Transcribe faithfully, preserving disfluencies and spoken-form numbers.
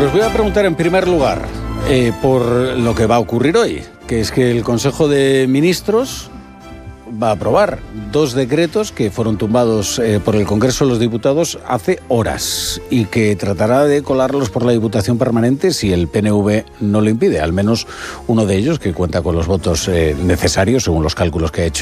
Bueno, os voy a preguntar en primer lugar eh, por lo que va a ocurrir hoy, que es que el Consejo de Ministros va a aprobar dos decretos que fueron tumbados eh, por el Congreso de los Diputados hace horas y que tratará de colarlos por la Diputación Permanente si el P N V no lo impide, al menos uno de ellos que cuenta con los votos eh, necesarios según los cálculos que ha hecho